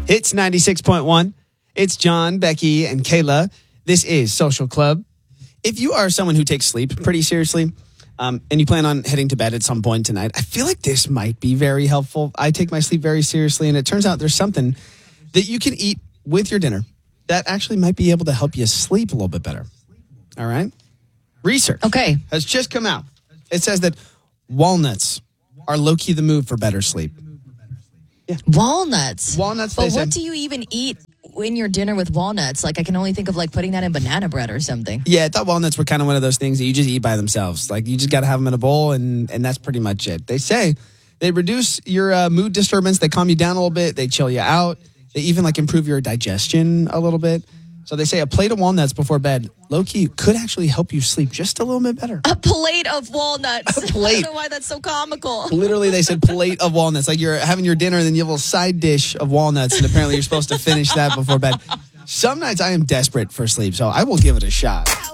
It's 96.1. It's John, Becky, and Kayla. This is Social Club. If you are someone who takes sleep pretty seriously, and you plan on heading to bed at some point tonight, I feel like this might be very helpful. I take my sleep very seriously, and it turns out there's something that you can eat with your dinner that actually might be able to help you sleep a little bit better. All right? Research has just come out. It says that walnuts are low-key the move for better sleep. Yeah. Walnuts? But what do you even eat in your dinner with walnuts? Like, I can only think of, like, putting that in banana bread or something. Yeah, I thought walnuts were kind of one of those things that you just eat by themselves. Like, you just got to have them in a bowl, and that's pretty much it. They say they reduce your mood disturbance. They calm you down a little bit. They chill you out. They even, like, improve your digestion a little bit. So they say a plate of walnuts before bed, low-key, could actually help you sleep just a little bit better. A plate of walnuts. A plate. I don't know why that's so comical. Literally, they said plate of walnuts. Like you're having your dinner and then you have a little side dish of walnuts, and apparently you're supposed to finish that before bed. Some nights I am desperate for sleep, so I will give it a shot.